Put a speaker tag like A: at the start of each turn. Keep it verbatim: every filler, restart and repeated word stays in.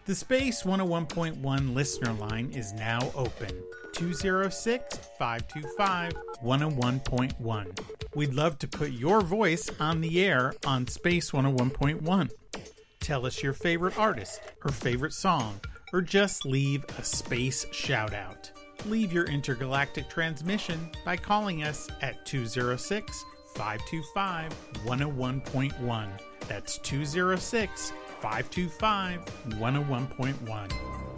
A: The Space one oh one point one listener line is now open. two oh six, five two five, one oh one point one. We'd love to put your voice on the air on Space one oh one point one. Tell us your favorite artist or favorite song, or just leave a space shout out. Leave your intergalactic transmission by calling us at two oh six, five two five, one oh one point one. That's two oh six, five two five, one oh one point one.